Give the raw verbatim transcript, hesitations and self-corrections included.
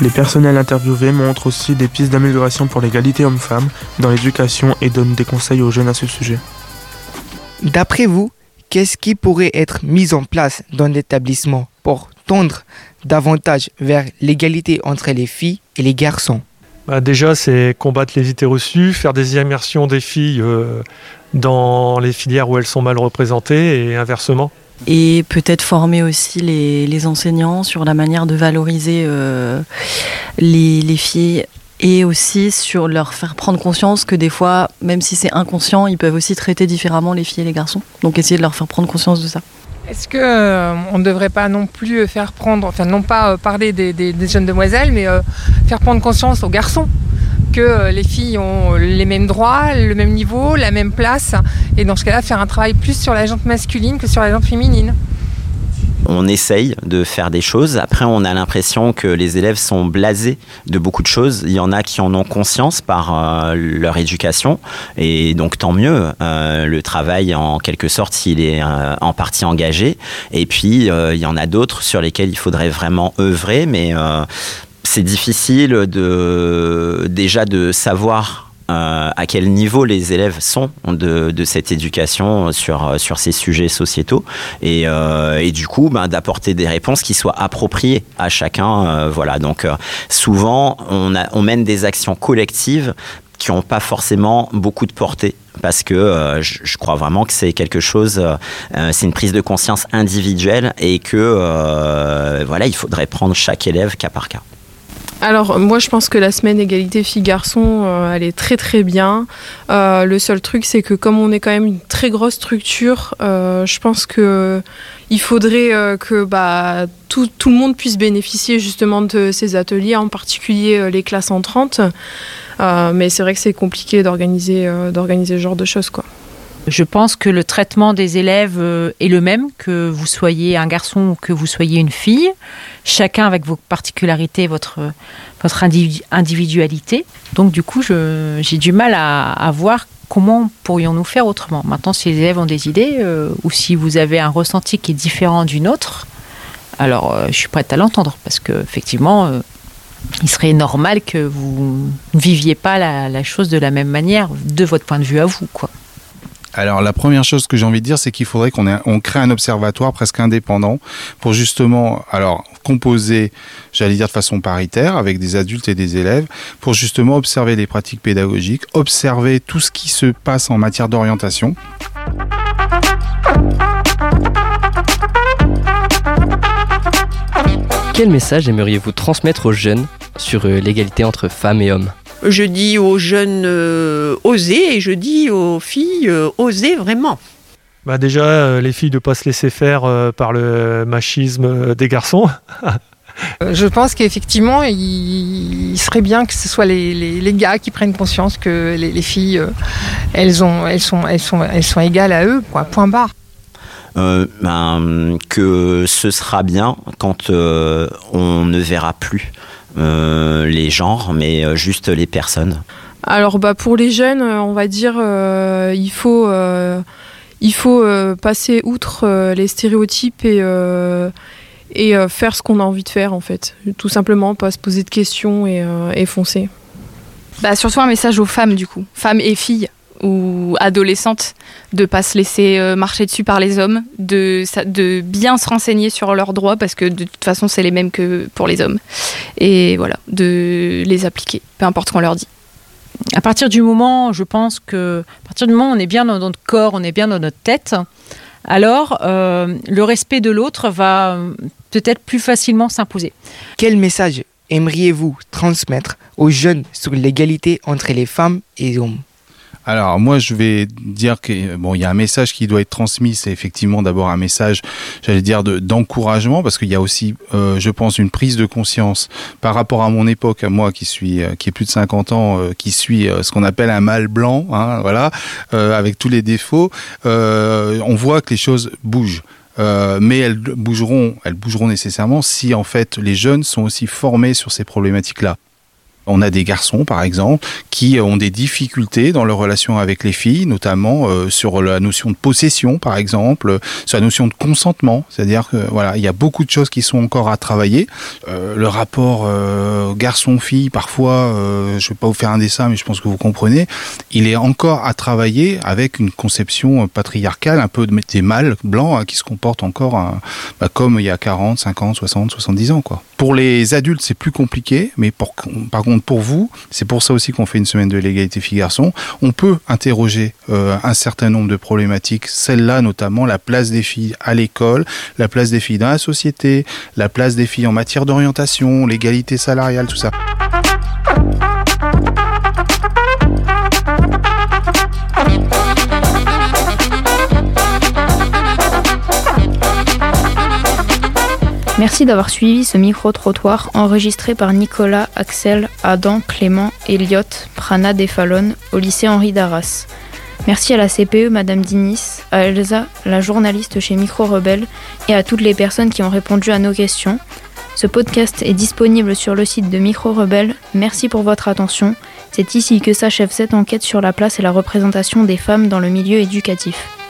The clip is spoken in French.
Les personnels interviewés montrent aussi des pistes d'amélioration pour l'égalité homme-femme dans l'éducation et donnent des conseils aux jeunes à ce sujet. D'après vous, qu'est-ce qui pourrait être mis en place dans l'établissement pour tendre davantage vers l'égalité entre les filles et les garçons ? Bah déjà, c'est combattre les idées reçues, faire des immersions des filles euh, dans les filières où elles sont mal représentées et inversement. Et peut-être former aussi les, les enseignants sur la manière de valoriser euh, les, les filles et aussi sur leur faire prendre conscience que des fois, même si c'est inconscient, ils peuvent aussi traiter différemment les filles et les garçons. Donc essayer de leur faire prendre conscience de ça. Est-ce qu'on euh, ne devrait pas non plus faire prendre, enfin non pas euh, parler des, des, des jeunes demoiselles, mais euh, faire prendre conscience aux garçons que euh, les filles ont les mêmes droits, le même niveau, la même place, et dans ce cas-là faire un travail plus sur la jante masculine que sur la jante féminine. On essaye de faire des choses. Après, on a l'impression que les élèves sont blasés de beaucoup de choses. Il y en a qui en ont conscience par euh, leur éducation. Et donc, tant mieux. Euh, le travail, en quelque sorte, il est euh, en partie engagé. Et puis, euh, il y en a d'autres sur lesquels il faudrait vraiment œuvrer. Mais euh, c'est difficile de, déjà de savoir Euh, à quel niveau les élèves sont de, de cette éducation sur, sur ces sujets sociétaux et, euh, et du coup ben, d'apporter des réponses qui soient appropriées à chacun. Euh, voilà. Donc euh, souvent on, a, on mène des actions collectives qui n'ont pas forcément beaucoup de portée parce que euh, je, je crois vraiment que c'est quelque chose, euh, c'est une prise de conscience individuelle et que euh, voilà, il faudrait prendre chaque élève cas par cas. Alors moi je pense que la semaine égalité filles-garçons euh, elle est très très bien. Euh, le seul truc c'est que comme on est quand même une très grosse structure, euh, je pense que il faudrait euh, que bah, tout, tout le monde puisse bénéficier justement de ces ateliers, en particulier euh, les classes entrantes. Euh, mais c'est vrai que c'est compliqué d'organiser, euh, d'organiser ce genre de choses, quoi. Je pense que le traitement des élèves est le même, que vous soyez un garçon ou que vous soyez une fille, chacun avec vos particularités, votre, votre individualité. Donc du coup, je, j'ai du mal à, à voir comment pourrions-nous faire autrement. Maintenant, si les élèves ont des idées euh, ou si vous avez un ressenti qui est différent d'une autre, alors euh, je suis prête à l'entendre parce qu'effectivement, euh, il serait normal que vous ne viviez pas la, la chose de la même manière de votre point de vue à vous, quoi. Alors la première chose que j'ai envie de dire, c'est qu'il faudrait qu'on ait, on crée un observatoire presque indépendant pour justement, alors composer, j'allais dire de façon paritaire, avec des adultes et des élèves, pour justement observer les pratiques pédagogiques, observer tout ce qui se passe en matière d'orientation. Quel message aimeriez-vous transmettre aux jeunes sur l'égalité entre femmes et hommes ? Je dis aux jeunes euh, osez et je dis aux filles euh, osez vraiment. Bah déjà, euh, les filles de ne pas se laisser faire euh, par le machisme des garçons. Je pense qu'effectivement, il, il serait bien que ce soit les, les, les gars qui prennent conscience que les, les filles, euh, elles, ont, elles, sont, elles, sont, elles sont égales à eux, quoi, point barre. Euh, ben, que ce sera bien quand euh, on ne verra plus Euh, les genres, mais euh, juste les personnes. Alors bah, pour les jeunes, on va dire euh, il faut, euh, il faut euh, passer outre euh, les stéréotypes et, euh, et euh, faire ce qu'on a envie de faire en fait. Tout simplement, pas se poser de questions et, euh, et foncer. Bah, surtout un message aux femmes du coup, femmes et filles ou adolescentes, de ne pas se laisser euh, marcher dessus par les hommes, de, de bien se renseigner sur leurs droits parce que de toute façon c'est les mêmes que pour les hommes. Et voilà, de les appliquer, peu importe ce qu'on leur dit. À partir du moment, je pense que, à partir du moment où on est bien dans notre corps, on est bien dans notre tête, alors euh, le respect de l'autre va peut-être plus facilement s'imposer. Quel message aimeriez-vous transmettre aux jeunes sur l'égalité entre les femmes et les hommes ? Alors moi je vais dire que bon il y a un message qui doit être transmis, c'est effectivement d'abord un message, j'allais dire de, d'encouragement, parce qu'il y a aussi euh, je pense une prise de conscience par rapport à mon époque, à moi qui suis euh, qui ai plus de cinquante ans, euh, qui suis euh, ce qu'on appelle un mâle blanc, hein, voilà, euh, avec tous les défauts, euh, on voit que les choses bougent. Euh, mais elles bougeront, elles bougeront nécessairement si en fait les jeunes sont aussi formés sur ces problématiques-là. On a des garçons, par exemple, qui ont des difficultés dans leur relation avec les filles, notamment euh, sur la notion de possession, par exemple, sur la notion de consentement. C'est-à-dire que voilà, il y a beaucoup de choses qui sont encore à travailler. Euh, le rapport euh, garçon-fille, parfois, euh, je ne vais pas vous faire un dessin, mais je pense que vous comprenez, il est encore à travailler avec une conception patriarcale, un peu des mâles blancs hein, qui se comportent encore hein, bah, comme il y a quarante, cinquante, soixante, soixante-dix ans, quoi. Pour les adultes, c'est plus compliqué, mais pour, par contre, pour vous, c'est pour ça aussi qu'on fait une semaine de l'égalité filles-garçons, on peut interroger euh, un certain nombre de problématiques, celle-là notamment, la place des filles à l'école, la place des filles dans la société, la place des filles en matière d'orientation, l'égalité salariale, tout ça. Merci d'avoir suivi ce micro-trottoir enregistré par Nicolas, Axel, Adam, Clément, Elliot, Prana Defalon au lycée Henri d'Arras. Merci à la C P E, Madame Dinis, à Elsa, la journaliste chez Micro Rebelle, et à toutes les personnes qui ont répondu à nos questions. Ce podcast est disponible sur le site de Micro Rebelle. Merci pour votre attention. C'est ici que s'achève cette enquête sur la place et la représentation des femmes dans le milieu éducatif.